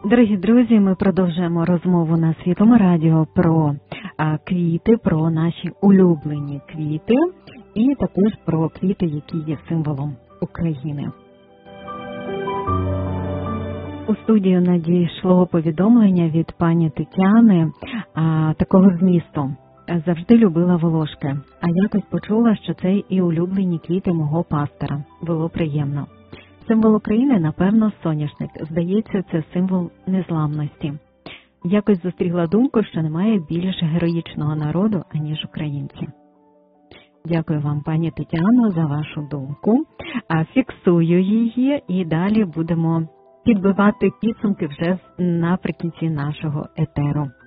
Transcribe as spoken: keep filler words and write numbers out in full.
Дорогі друзі, ми продовжуємо розмову на Світлому радіо про а, квіти, про наші улюблені квіти і також про квіти, які є символом України. У студію надійшло повідомлення від пані Тетяни а, такого змісту. Завжди любила волошки, а якось почула, що це і улюблені квіти мого пастора. Було приємно. Символ України, напевно, соняшник. Здається, це символ незламності. Якось зустріла думку, що немає більш героїчного народу, аніж українці. Дякую вам, пані Тетяно, за вашу думку. А фіксую її і далі будемо підбивати підсумки вже наприкінці нашого етеру.